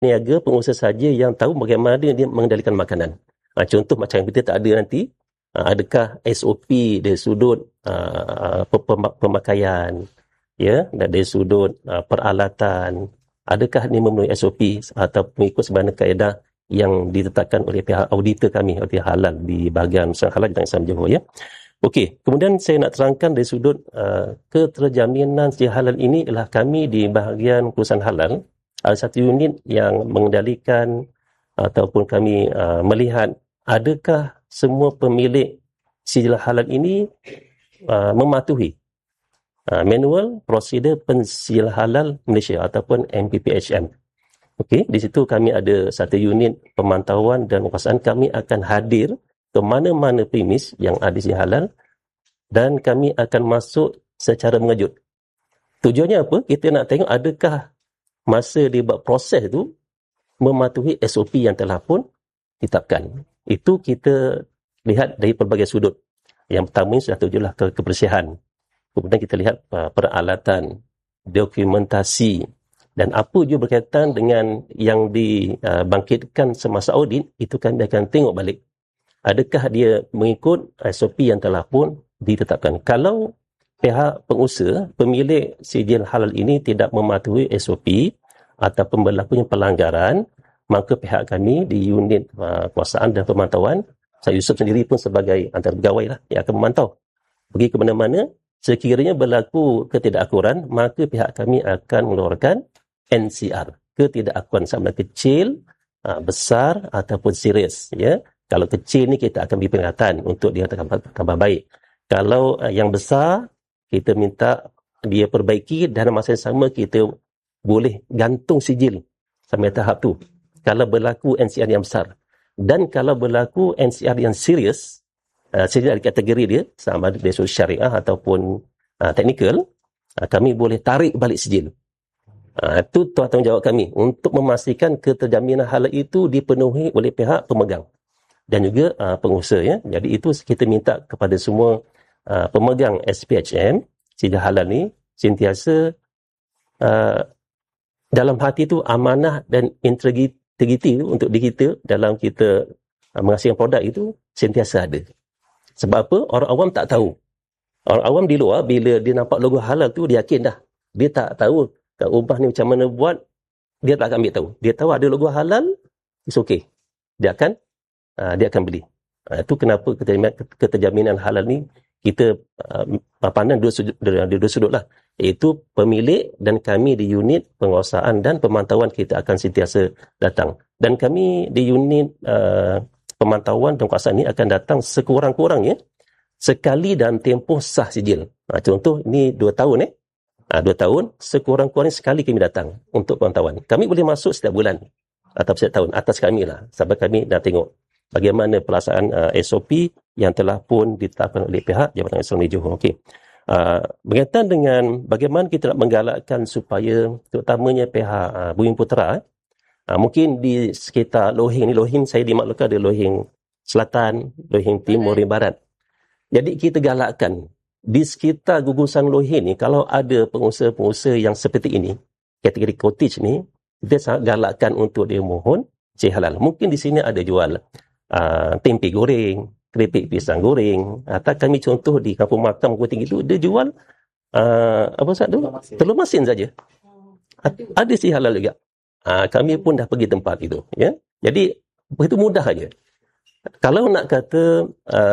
peniaga, pengusaha saja yang tahu bagaimana dia mengendalikan makanan. Contoh macam kita tak ada nanti, adakah SOP dari sudut pemakaian, ya, dari sudut peralatan, adakah ini memenuhi SOP atau mengikut sebenarnya kaedah yang ditetapkan oleh pihak auditor kami, oleh halal di bahagian usaha halal dan Islam Johor, ya. Okey, kemudian saya nak terangkan dari sudut keterjaminan sedia halal ini ialah kami di bahagian perusahaan halal ada satu unit yang mengendalikan ataupun kami melihat adakah semua pemilik sijil halal ini mematuhi manual prosedur pensijil halal Malaysia ataupun MPPHM. Okey, di situ kami ada satu unit pemantauan dan penguasaan. Kami akan hadir ke mana-mana premis yang ada sijil halal dan kami akan masuk secara mengejut. Tujuannya apa? Kita nak tengok adakah masa dia buat proses tu mematuhi SOP yang telah pun ditetapkan. Itu kita lihat dari pelbagai sudut. Yang pertama sudah tujulah kebersihan. Kemudian kita lihat peralatan, dokumentasi dan apa juga berkaitan dengan yang dibangkitkan semasa audit, itu kami akan tengok balik. Adakah dia mengikut SOP yang telah pun ditetapkan. Kalau pihak pengusaha, pemilik sijil halal ini tidak mematuhi SOP ataupun berlakunya pelanggaran, maka pihak kami di unit penguasaan dan pemantauan, saya Yusuf sendiri pun sebagai antara pegawai lah yang akan memantau. Pergi ke mana-mana, sekiranya berlaku ketidakakuran, maka pihak kami akan mengeluarkan NCR. Ketidakakuran sama ada kecil, besar ataupun serius, ya. Kalau kecil ni kita akan beri peringatan untuk dia tambah baik. Kalau yang besar, kita minta dia perbaiki dan masa yang sama kita boleh gantung sijil sampai tahap tu. Kalau berlaku NCR yang besar. Dan kalau berlaku NCR yang serius, sijil ada kategori dia, sama ada dari sudut syariah ataupun teknikal, kami boleh tarik balik sijil. Itu tanggungjawab kami untuk memastikan keterjaminan halal itu dipenuhi oleh pihak pemegang dan juga pengusaha, ya. Jadi itu kita minta kepada semua pemegang SPHM sijil halal ni sentiasa dalam hati tu amanah dan integriti untuk diri kita dalam kita menghasilkan produk itu sentiasa ada. Sebab apa? Orang awam tak tahu. Orang awam di luar bila dia nampak logo halal tu dia yakin dah. Dia tak tahu ubah ni macam mana buat, dia tak akan ambil tahu. Dia tahu ada logo halal, it's okay. Dia akan beli. Itu kenapa keterjaminan halal ni kita pandang dua sudut lah. Iaitu pemilik dan kami di unit penguasaan dan pemantauan kita akan sentiasa datang. Dan kami di unit pemantauan dan penguasaan ni akan datang sekurang-kurangnya sekali dalam tempoh sah sijil. Contoh ni 2 tahun 2 tahun, sekurang-kurangnya sekali kami datang untuk pemantauan. Kami boleh masuk setiap bulan atau setiap tahun, atas kami lah. Sebab kami dah tengok bagaimana pelaksanaan SOP yang telah pun ditetapkan oleh pihak Jabatan Islam di Johor. Okey. Berkaitan dengan bagaimana kita nak menggalakkan supaya terutamanya pihak Bumi Putera, mungkin di sekitar Lohing ni, Lohing saya dimaklumkan ada Lohing Selatan, Lohing Timur, Lohing Barat. Jadi kita galakkan di sekitar gugusan Lohing ni, kalau ada pengusaha-pengusaha yang seperti ini, kategori cottage ni, kita sangat galakkan untuk dia mohon sijil halal. Mungkin di sini ada jual tempe goreng, keripik pisang goreng, atau kami contoh di Kampung Makam Kuala Tinggi tu, dia jual apa Ustaz tu? Telur masin saja. Ada sijil halal juga. Kami pun dah pergi tempat itu, ya. Jadi begitu mudah aja. Kalau nak kata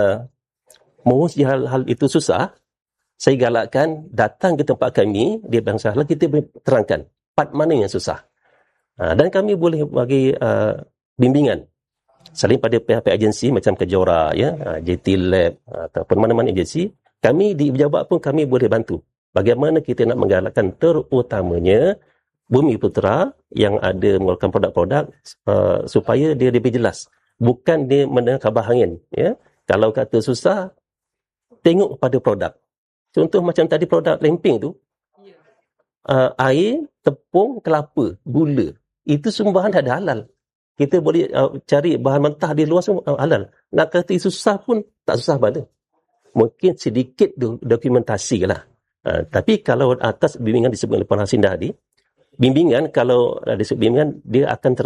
mohon sijil halal itu susah, saya galakkan datang ke tempat kami di Bangsa Halal, kita terangkan part mana yang susah. Dan kami boleh bagi bimbingan selain pada pihak-pihak agensi macam Kejora, ya, JT Lab ataupun mana-mana agensi, kami di pejabat pun kami boleh bantu. Bagaimana kita nak menggalakkan terutamanya Bumi Putera yang ada mengeluarkan produk-produk supaya dia lebih jelas. Bukan dia mendengar khabar angin, ya. Kalau kata susah, tengok pada produk. Contoh macam tadi produk lemping tu, air, tepung, kelapa, gula, itu semua bahan dah halal. Kita boleh cari bahan mentah di luar semua halal. Nak kata susah pun tak susah pada. Mungkin sedikit dokumentasi lah. Tapi kalau atas bimbingan disebut oleh Puan Hasindah tadi, bimbingan, kalau ada bimbingan, dia akan